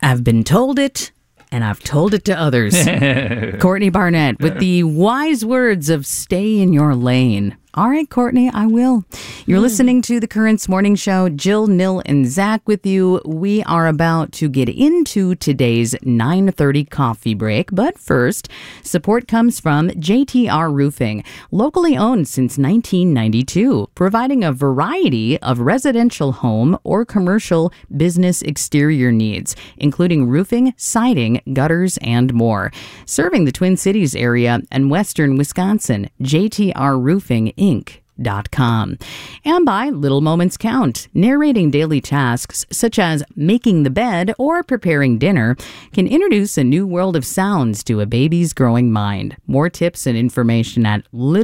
I've been told it, and I've told it to others. Courtney Barnett with the wise words of stay in your lane. All right, Courtney, I will. You're listening to the Currents Morning Show. Jill, Nil, and Zach with you. We are about to get into today's 9:30 coffee break. But first, support comes from JTR Roofing, locally owned since 1992, providing a variety of residential home or commercial business exterior needs, including roofing, siding, gutters, and more. Serving the Twin Cities area and western Wisconsin, JTR Roofing Inc.com. And by Little Moments Count, narrating daily tasks such as making the bed or preparing dinner can introduce a new world of sounds to a baby's growing mind. More tips and information at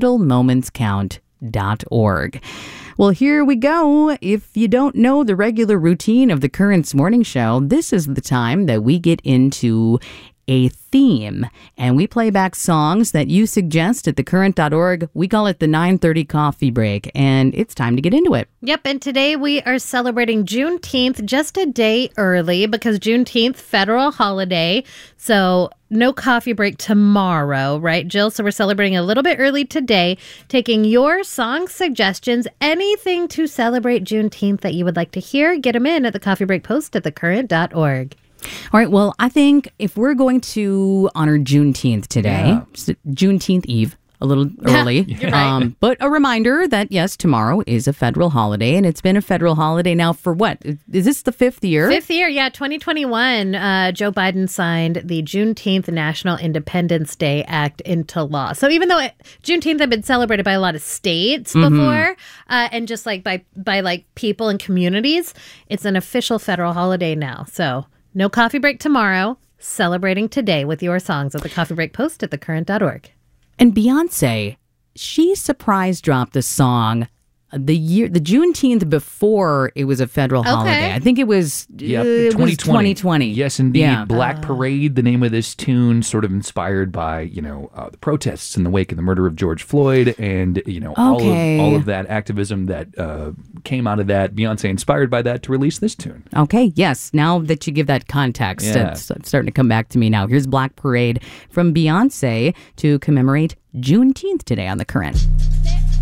littlemomentscount.org. Well, here we go. If you don't know the regular routine of the Currents Morning Show, this is the time that we get into a theme, and we play back songs that you suggest at thecurrent.org. We call it the 9:30 coffee break, and it's time to get into it. Yep, and today we are celebrating Juneteenth just a day early because Juneteenth, federal holiday, so no coffee break tomorrow, right, Jill? So we're celebrating a little bit early today, taking your song suggestions, anything to celebrate Juneteenth that you would like to hear, get them in at the coffee break post at thecurrent.org. All right, well, I think if we're going to honor Juneteenth today, Juneteenth Eve, a little early, You're right. But a reminder that, yes, tomorrow is a federal holiday, and it's been a federal holiday now for what? Is this the fifth year? Fifth year, yeah, 2021. Joe Biden signed the Juneteenth National Independence Day Act into law. So even though Juneteenth had been celebrated by a lot of states before, and just like by like people and communities, it's an official federal holiday now. So no coffee break tomorrow, celebrating today with your songs at the coffee break post at thecurrent.org. And Beyonce, she surprise dropped the song the Juneteenth before it was a federal holiday. I think it was, it was 2020. Yes, indeed. Yeah. Black Parade, the name of this tune, sort of inspired by, the protests in the wake of the murder of George Floyd and, all of that activism that came out of that. Beyonce inspired by that to release this tune. Okay, yes. Now that you give that context, it's starting to come back to me now. Here's Black Parade from Beyonce to commemorate Juneteenth today on The Current.